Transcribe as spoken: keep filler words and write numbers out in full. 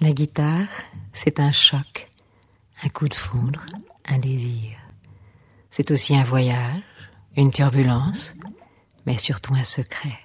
La guitare, c'est un choc, un coup de foudre, un désir. C'est aussi un voyage, une turbulence, mais surtout un secret.